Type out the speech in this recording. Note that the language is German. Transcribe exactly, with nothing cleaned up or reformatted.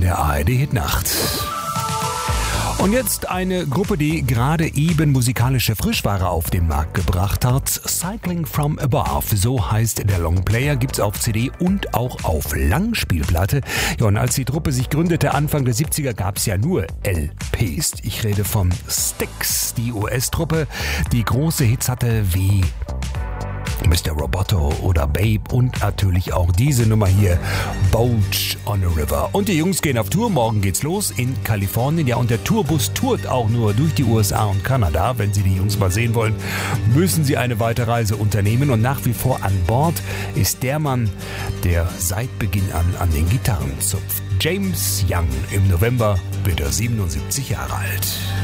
der A R D Hitnacht. Und jetzt eine Gruppe, die gerade eben musikalische Frischware auf den Markt gebracht hat. Cycling from Above, so heißt der Longplayer, gibt's auf C D und auch auf Langspielplatte. Ja, und als die Truppe sich gründete, Anfang der siebziger, gab's ja nur L Ps. Ich rede von Styx, die U S-Truppe, die große Hits hatte wie Mister Roboto oder Babe und natürlich auch diese Nummer hier, Boat on a River. Und die Jungs gehen auf Tour, morgen geht's los in Kalifornien. Ja, und der Tourbus tourt auch nur durch die U S A und Kanada. Wenn Sie die Jungs mal sehen wollen, müssen Sie eine Weiterreise unternehmen. Und nach wie vor an Bord ist der Mann, der seit Beginn an an den Gitarren zupft. James Young, im November wird er siebenundsiebzig Jahre alt.